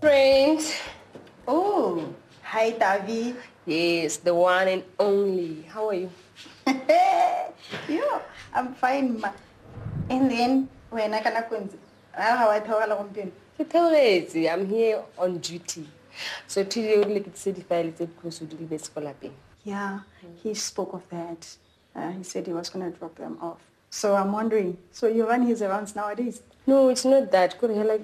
Friends. Oh, hi, Davi. Yes, the one and only. How are you? Yo, I'm fine, ma. And then, when I can how I tell you. I'm here on duty. So today we'll like to file it because we do best for lapping. Yeah, he spoke of that. He said he was going to drop them off. So I'm wondering, so you run his errands nowadays? No, it's not that. Let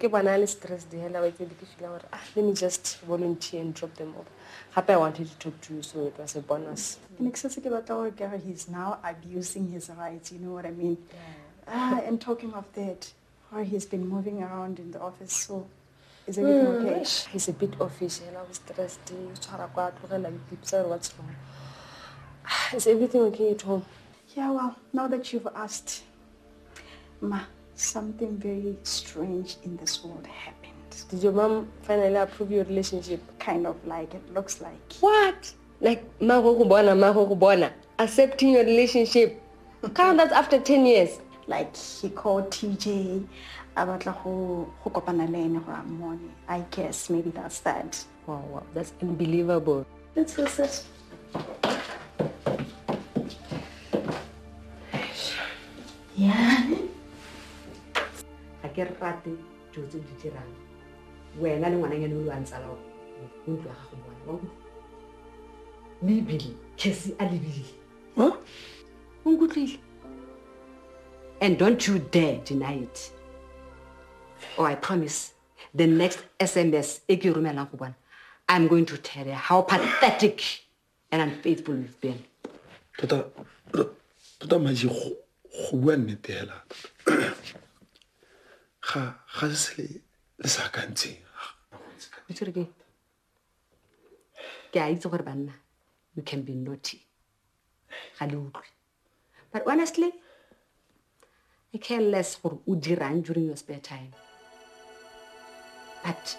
me just volunteer and drop them off. Happy I wanted to talk to you, so it was a bonus. He's now abusing his rights, you know what I mean? And talking of that, he's been moving around in the office, so is everything okay? He's a bit official. I was stressed. What's wrong? Is everything okay at home? Yeah, well, now that you've asked, Ma, something very strange in this world happened. Did your mom finally approve your relationship? Kind of like, it looks like. What? Like, accepting your relationship? Count that after 10 years. Like, he called TJ, I guess maybe that's that. Wow, that's unbelievable. Let's go, sis. Yeah. I get party to the Jiran. When anyone in one salon, who to have one. Libby, Cassie, Alibi. Huh? And don't you dare deny it. Or I promise, the next SMS, I'm going to tell you how pathetic and unfaithful you've been. Tota maji go bua nnete hela. Ga se le sa ka ntseng. Ke a itse gore banna, you can be naughty. But honestly, I care less for o dirang during your spare time. But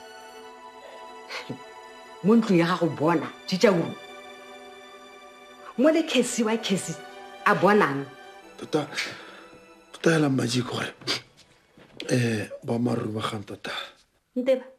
mo ntlo ya go bona titsa uru. Mo le Casey a bonang. Tota hela maji gore ba maru ba gang tota. Nteba